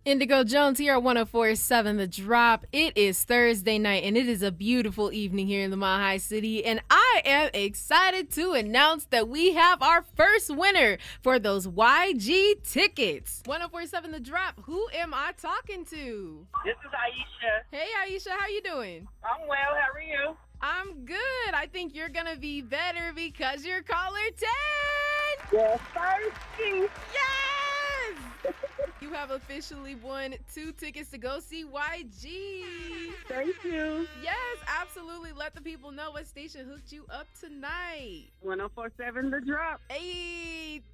Indigo Jones here at 1047 The Drop. It is Thursday night and it is a beautiful evening here in the Mile High City. And I am excited to announce that we have our first winner for those YG tickets. 1047 The Drop, who am I talking to? This is Aisha. Hey Aisha, how you doing? I'm well. How are you? I'm good. I think you're gonna be better because you're caller 10. Yes, thirsty. Yes! You have officially won 2 tickets to go see YG. Thank you. Yes, absolutely. Let the people know what station hooked you up tonight. 1047 The Drop. Hey,